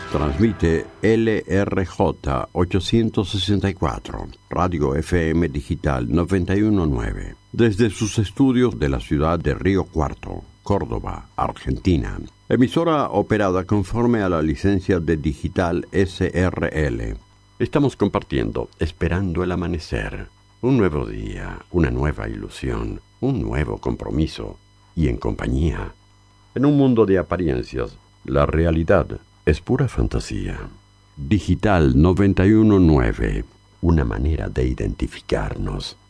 Transmite LRJ 864, Radio FM Digital 919, desde sus estudios de la ciudad de Río Cuarto, Córdoba, Argentina. Emisora operada conforme a la licencia de Digital SRL. Estamos compartiendo Esperando el Amanecer. Un nuevo día, una nueva ilusión, un nuevo compromiso y en compañía. En un mundo de apariencias, la realidad es pura fantasía. Digital 919, una manera de identificarnos.